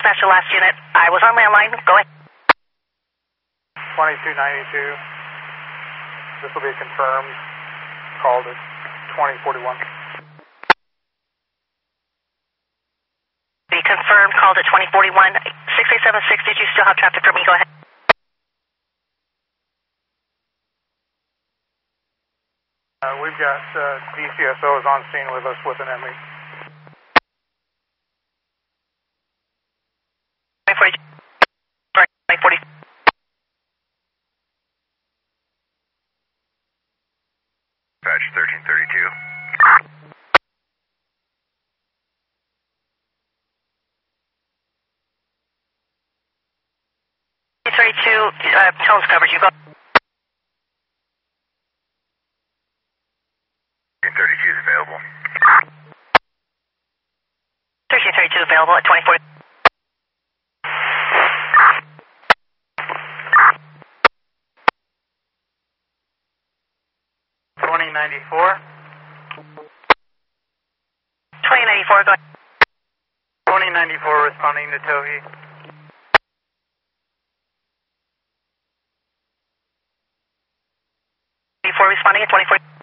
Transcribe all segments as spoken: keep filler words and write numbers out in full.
That's your last unit. I was on landline. Go ahead. twenty-two ninety-two. This will be confirmed. Called at twenty forty-one. Be confirmed. Called at twenty forty-one. six eight seven six, did you still have traffic for me? Go ahead. Uh, we've got uh, D C S Os on scene with us with an M E. twenty forty. Patch thirteen thirty-two. thirty-two, uh, tones coverage. You go. thirteen thirty-two is available. thirteen thirty-two available at twenty forty. twenty ninety-four. twenty ninety-four, go ahead. twenty ninety-four responding to Tohi. ninety-four responding at twenty forty.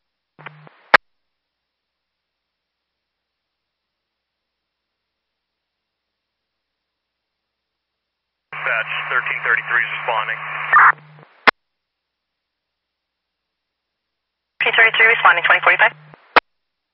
Patch thirteen thirty-three is responding. thirteen thirty-three responding twenty forty-five.